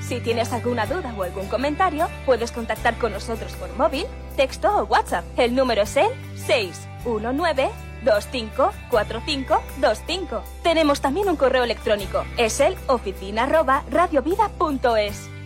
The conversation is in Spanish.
Si tienes alguna duda o algún comentario, puedes contactar con nosotros por móvil, texto o WhatsApp. El número es el 619-254525. Tenemos también un correo electrónico. Es el oficina@radiovida.es.